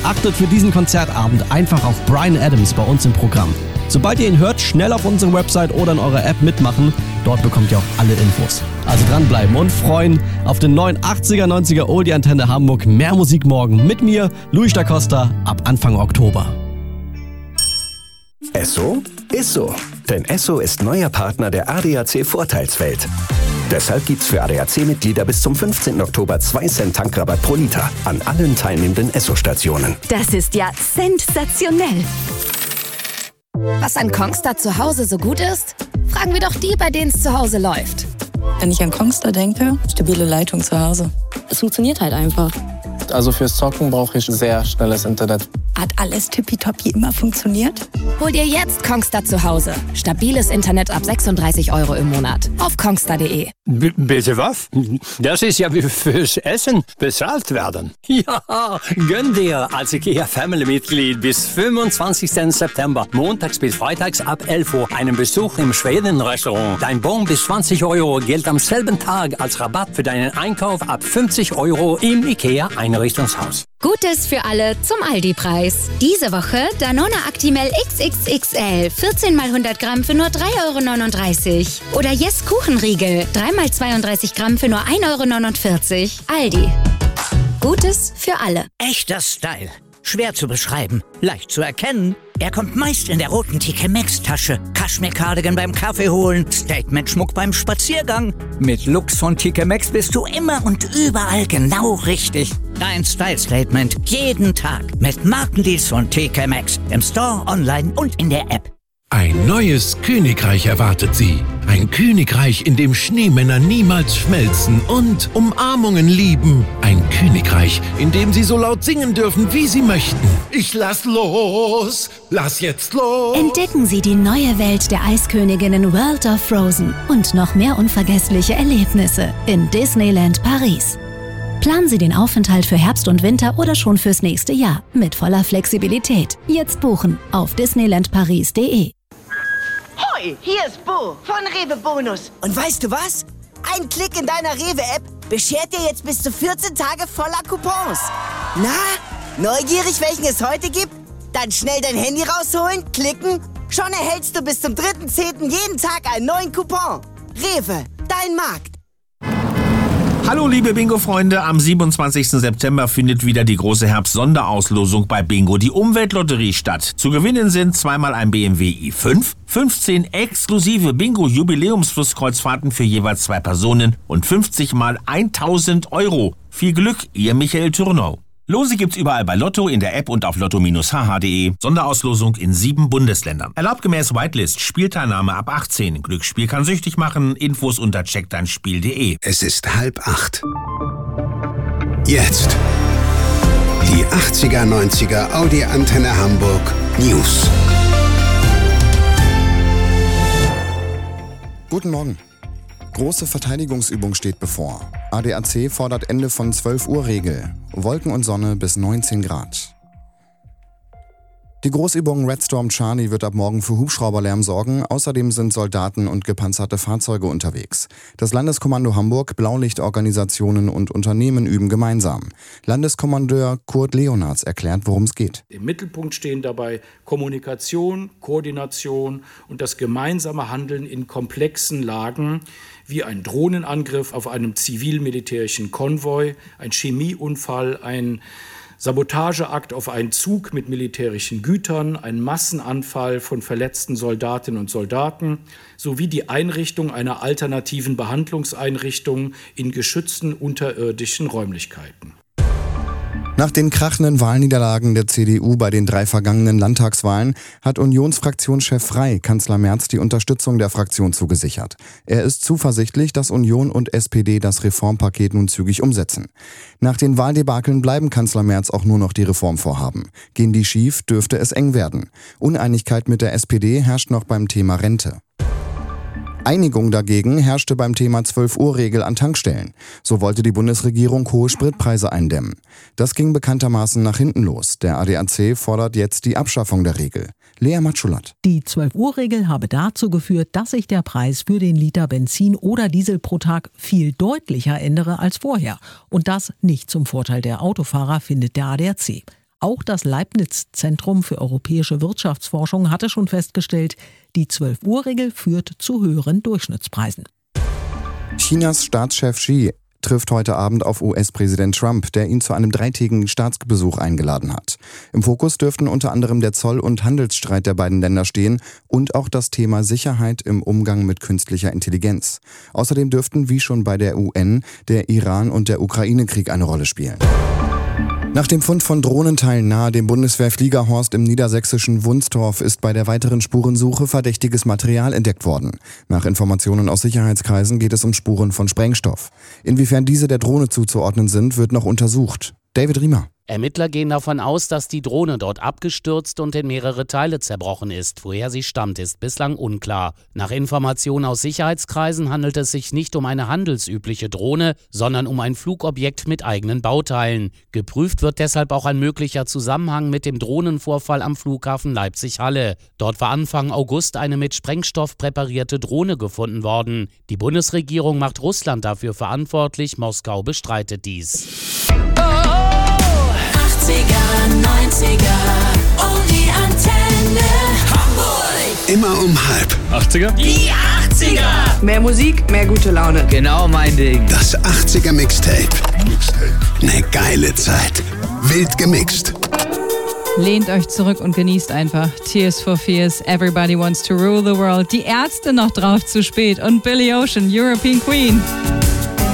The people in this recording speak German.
Achtet für diesen Konzertabend einfach auf Bryan Adams bei uns im Programm. Sobald ihr ihn hört, schnell auf unsere Website oder in eurer App mitmachen. Dort bekommt ihr auch alle Infos. Also dranbleiben und freuen auf den neuen 80er, 90er Oldie Antenne Hamburg. Mehr Musik morgen mit mir, Luis da Costa, ab Anfang Oktober. Esso ist so. Denn Esso ist neuer Partner der ADAC Vorteilswelt. Deshalb gibt's für ADAC-Mitglieder bis zum 15. Oktober 2 Cent Tankrabatt pro Liter an allen teilnehmenden Esso-Stationen. Das ist ja sensationell. Was an Kongstar zu Hause so gut ist? Fragen wir doch die, bei denen es zu Hause läuft. Wenn ich an Kongstar denke, stabile Leitung zu Hause. Es funktioniert halt einfach. Also fürs Zocken brauche ich sehr schnelles Internet. Hat alles tippitoppi immer funktioniert? Hol dir jetzt Kongstar zu Hause. Stabiles Internet ab 36 € im Monat. Auf kongstar.de. Bitte was? Das ist ja wie fürs Essen bezahlt werden. Ja, gönn dir als IKEA Family-Mitglied bis 25. September, montags bis freitags ab 11 Uhr, einen Besuch im Schweden-Restaurant. Dein Bon bis 20 € gilt am selben Tag als Rabatt für deinen Einkauf ab 50 € im IKEA-Einrichtungshaus. Gutes für alle zum Aldi-Preis. Diese Woche Danone Actimel XXXL 14 x 100 Gramm für nur 3,39 €. Oder Yes Kuchenriegel 3 x 32 Gramm für nur 1,49 €. Aldi. Gutes für alle. Echter Style. Schwer zu beschreiben, leicht zu erkennen. Er kommt meist in der roten TK Maxx Tasche. Kaschmir-Cardigan beim Kaffee holen, Statement-Schmuck beim Spaziergang. Mit Looks von TK Maxx bist du immer und überall genau richtig. Dein Style-Statement jeden Tag mit Markendeals von TK Maxx im Store, online und in der App. Ein neues Königreich erwartet Sie. Ein Königreich, in dem Schneemänner niemals schmelzen und Umarmungen lieben. Ein Königreich, in dem Sie so laut singen dürfen, wie Sie möchten. Ich lass los, lass jetzt los. Entdecken Sie die neue Welt der Eisköniginnen World of Frozen und noch mehr unvergessliche Erlebnisse in Disneyland Paris. Planen Sie den Aufenthalt für Herbst und Winter oder schon fürs nächste Jahr mit voller Flexibilität. Jetzt buchen auf disneylandparis.de. Hoi, hier ist Bo von Rewe Bonus. Und weißt du was? Ein Klick in deiner Rewe-App beschert dir jetzt bis zu 14 Tage voller Coupons. Na, neugierig, welchen es heute gibt? Dann schnell dein Handy rausholen, klicken. Schon erhältst du bis zum 3.10. jeden Tag einen neuen Coupon. Rewe, dein Markt. Hallo liebe Bingo-Freunde, am 27. September findet wieder die große Herbst-Sonderauslosung bei Bingo, die Umweltlotterie, statt. Zu gewinnen sind zweimal ein BMW i5, 15 exklusive Bingo-Jubiläumsflusskreuzfahrten für jeweils 2 Personen und 50 mal 1.000 €. Viel Glück, Ihr Michael Thürnau. Lose gibt's überall bei Lotto, in der App und auf lotto-hh.de. Sonderauslosung in 7 Bundesländern. Erlaubt gemäß Whitelist. Spielteilnahme ab 18. Glücksspiel kann süchtig machen. Infos unter checkdeinspiel.de. Es ist 7:30. Jetzt. Die 80er, 90er Audi Antenne Hamburg News. Guten Morgen. Große Verteidigungsübung steht bevor. ADAC fordert Ende von 12-Uhr-Regel. Wolken und Sonne bis 19 Grad. Die Großübung Red Storm Charlie wird ab morgen für Hubschrauberlärm sorgen. Außerdem sind Soldaten und gepanzerte Fahrzeuge unterwegs. Das Landeskommando Hamburg, Blaulichtorganisationen und Unternehmen üben gemeinsam. Landeskommandeur Kurt Leonards erklärt, worum es geht. Im Mittelpunkt stehen dabei Kommunikation, Koordination und das gemeinsame Handeln in komplexen Lagen, wie ein Drohnenangriff auf einem zivil-militärischen Konvoi, ein Chemieunfall, ein Sabotageakt auf einen Zug mit militärischen Gütern, ein Massenanfall von verletzten Soldatinnen und Soldaten sowie die Einrichtung einer alternativen Behandlungseinrichtung in geschützten unterirdischen Räumlichkeiten. Nach den krachenden Wahlniederlagen der CDU bei den 3 vergangenen Landtagswahlen hat Unionsfraktionschef Frey Kanzler Merz die Unterstützung der Fraktion zugesichert. Er ist zuversichtlich, dass Union und SPD das Reformpaket nun zügig umsetzen. Nach den Wahldebakeln bleiben Kanzler Merz auch nur noch die Reformvorhaben. Gehen die schief, dürfte es eng werden. Uneinigkeit mit der SPD herrscht noch beim Thema Rente. Einigung dagegen herrschte beim Thema 12-Uhr-Regel an Tankstellen. So wollte die Bundesregierung hohe Spritpreise eindämmen. Das ging bekanntermaßen nach hinten los. Der ADAC fordert jetzt die Abschaffung der Regel. Lea Matschulat. Die 12-Uhr-Regel habe dazu geführt, dass sich der Preis für den Liter Benzin oder Diesel pro Tag viel deutlicher ändere als vorher. Und das nicht zum Vorteil der Autofahrer, findet der ADAC. Auch das Leibniz-Zentrum für europäische Wirtschaftsforschung hatte schon festgestellt, die 12-Uhr-Regel führt zu höheren Durchschnittspreisen. Chinas Staatschef Xi trifft heute Abend auf US-Präsident Trump, der ihn zu einem 3-tägigen Staatsbesuch eingeladen hat. Im Fokus dürften unter anderem der Zoll- und Handelsstreit der beiden Länder stehen und auch das Thema Sicherheit im Umgang mit künstlicher Intelligenz. Außerdem dürften, wie schon bei der UN, der Iran- und der Ukraine-Krieg eine Rolle spielen. Nach dem Fund von Drohnenteilen nahe dem Bundeswehrfliegerhorst im niedersächsischen Wunstorf ist bei der weiteren Spurensuche verdächtiges Material entdeckt worden. Nach Informationen aus Sicherheitskreisen geht es um Spuren von Sprengstoff. Inwiefern diese der Drohne zuzuordnen sind, wird noch untersucht. David Riemer. Ermittler gehen davon aus, dass die Drohne dort abgestürzt und in mehrere Teile zerbrochen ist. Woher sie stammt, ist bislang unklar. Nach Informationen aus Sicherheitskreisen handelt es sich nicht um eine handelsübliche Drohne, sondern um ein Flugobjekt mit eigenen Bauteilen. Geprüft wird deshalb auch ein möglicher Zusammenhang mit dem Drohnenvorfall am Flughafen Leipzig-Halle. Dort war Anfang August eine mit Sprengstoff präparierte Drohne gefunden worden. Die Bundesregierung macht Russland dafür verantwortlich, Moskau bestreitet dies. 80er, 90er, oh die Antenne Hamburg. Immer um 7:30. 80er? Die 80er! Mehr Musik, mehr gute Laune. Genau mein Ding. Das 80er Mixtape. Eine geile Zeit. Wild gemixt. Lehnt euch zurück und genießt einfach Tears for Fears, Everybody Wants to Rule the World, die Ärzte noch drauf zu spät und Billy Ocean, European Queen.